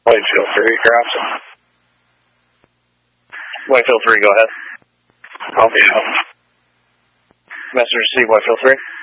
Whitefield 3, crossing. Whitefield 3, go ahead. I'll be out. Message received, Whitefield 3.